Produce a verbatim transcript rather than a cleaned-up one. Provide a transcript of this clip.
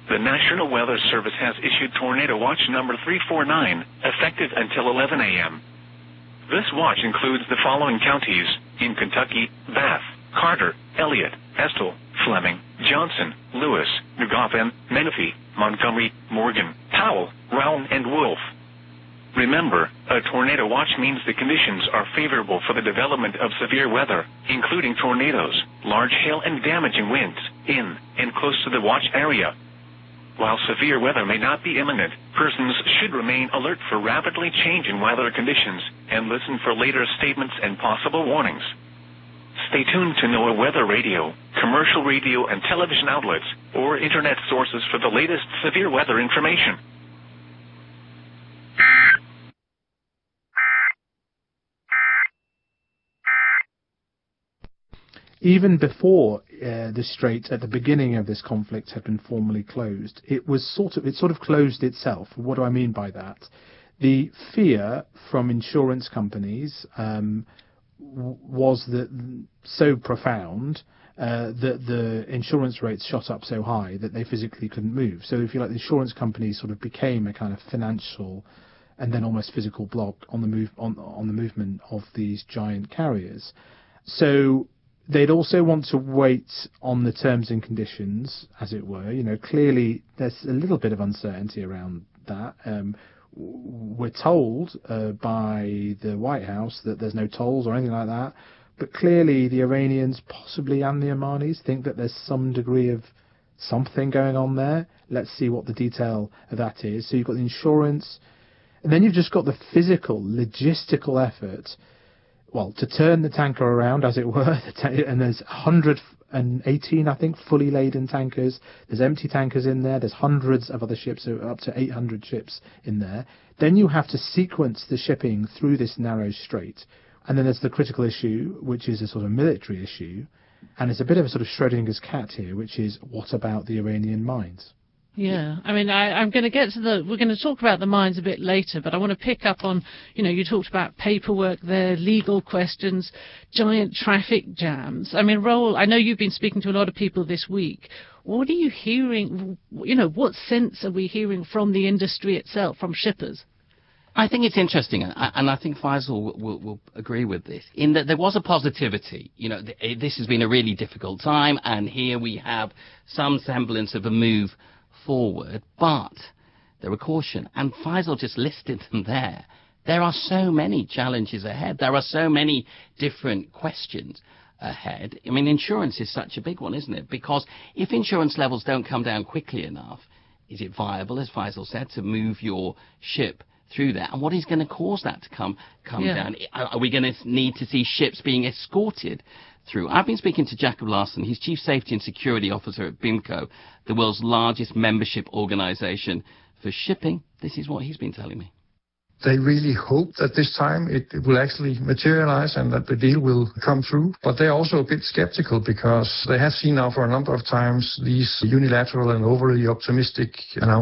The National Weather Service has issued Tornado Watch number three four nine, effective until eleven a m This watch includes the following counties in Kentucky: Bath, Carter, Elliott, Estill, Fleming, Johnson, Lewis, New Goffin, Menifee, Montgomery, Morgan, Powell, Rowan, and Wolf. Remember, a tornado watch means the conditions are favorable for the development of severe weather, including tornadoes, large hail and damaging winds, in and close to the watch area. While severe weather may not be imminent, persons should remain alert for rapidly changing weather conditions and listen for later statements and possible warnings. Stay tuned to NOAA Weather Radio, commercial radio and television outlets, or internet sources for the latest severe weather information. Even before uh, the strait at the beginning of this conflict had been formally closed, it was sort of it sort of closed itself. What do I mean by that? The fear from insurance companies um, w- was that so profound uh, that the insurance rates shot up so high that they physically couldn't move. So if you like, the insurance companies sort of became a kind of financial and then almost physical block on the move on on the movement of these giant carriers. So they'd also want to wait on the terms and conditions, as it were. You know, clearly there's a little bit of uncertainty around that. Um, we're told uh, by the White House that there's no tolls or anything like that, but clearly the Iranians, possibly, and the Omanis think that there's some degree of something going on there. Let's see what the detail of that is. So you've got the insurance, and then you've just got the physical, logistical effort, well, to turn the tanker around, as it were, and there's one hundred eighteen, I think, fully laden tankers. There's empty tankers in there. There's hundreds of other ships, so up to eight hundred ships in there. Then you have to sequence the shipping through this narrow strait. And then there's the critical issue, which is a sort of military issue. And it's a bit of a sort of Schrodinger's cat here, which is, what about the Iranian mines? Yeah, I mean, I, I'm going to get to the, we're going to talk about the mines a bit later, but I want to pick up on, you know, you talked about paperwork there, legal questions, giant traffic jams. I mean, Roel, I know you've been speaking to a lot of people this week. What are you hearing, you know, what sense are we hearing from the industry itself, from shippers? I think it's interesting, and I think Faisal will, will, will agree with this, in that there was a positivity. You know, this has been a really difficult time, and here we have some semblance of a move forward, but there are caution, and Faisal just listed them there. There are so many challenges ahead. There are so many different questions ahead. I mean, insurance is such a big one, isn't it? Because if insurance levels don't come down quickly enough, is it viable, as Faisal said, to move your ship through there? And what is going to cause that to come come yeah. down? Are we going to need to see ships being escorted through? I've been speaking to Jacob Larson. He's Chief Safety and Security Officer at BIMCO, the world's largest membership organization for shipping. This is what he's been telling me. They really hope that this time it will actually materialize and that the deal will come through. But they're also a bit skeptical because they have seen now for a number of times these unilateral and overly optimistic announcements.